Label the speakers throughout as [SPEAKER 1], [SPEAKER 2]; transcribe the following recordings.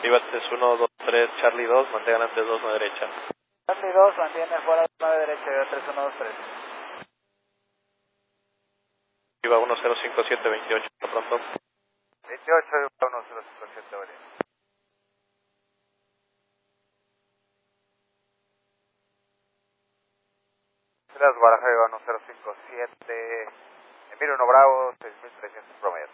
[SPEAKER 1] Viva 3123 Charlie 2, mantengan antes 2 9 derecha.
[SPEAKER 2] Charlie 2, mantiene fuera 9 derecha, Viva 3123.
[SPEAKER 1] Viva 105728, hasta pronto.
[SPEAKER 2] 28, Viva 1057, buen día. Las Baraja, Viva 1057, Emilio 1 Bravo, 6300 promedio.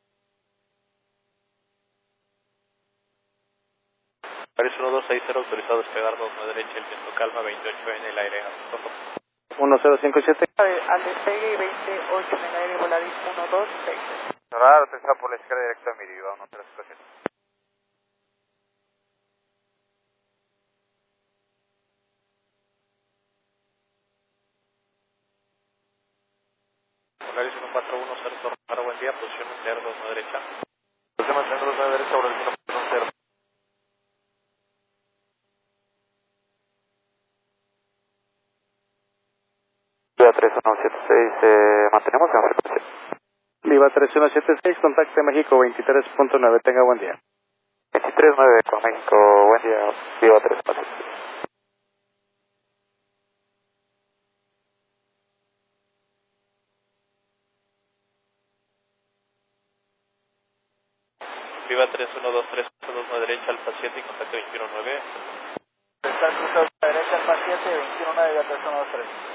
[SPEAKER 1] Paris 1260, autorizado a despegar 2 9 derecha, el viento calma 28 en el aire, hasta pronto.
[SPEAKER 3] 1057.
[SPEAKER 2] Al despegue 28 en el aire, Volaris 126. Solar, autorizado por la izquierda directo a Emilio, Viva 1357.
[SPEAKER 1] Polaris 1410, para buen día, posición mantener 2 9 derecha.
[SPEAKER 3] Posición mantener 2 9 derecha, sobre el 110. Viva 3176, mantenemos en frecuencia. Viva 3176, contacte México 23.9, tenga buen día. 23.9 con México, buen día, Viva 3176.
[SPEAKER 1] Viva 3123, 2 9 derecha, Alfa 7 y contacto 219.
[SPEAKER 2] Está cruzado a la derecha, Alfa 7, 219, Viva 3123.